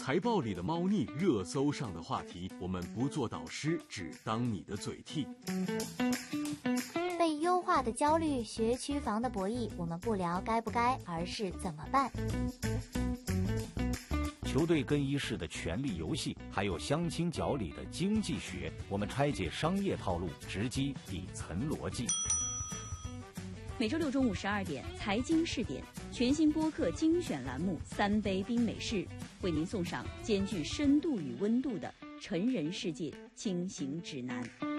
财报里的猫腻，热搜上的话题，我们不做导师，只当你的嘴替。 被优化的焦虑，学区房的博弈，我们不聊该不该，而是怎么办。 球队更衣室的权力游戏，还有相亲角里的经济学，我们拆解商业套路，直击底层逻辑。 每周六中午12点，财经试点全新播客精选栏目《三杯冰美式》，为您送上兼具深度与温度的成人世界轻行指南。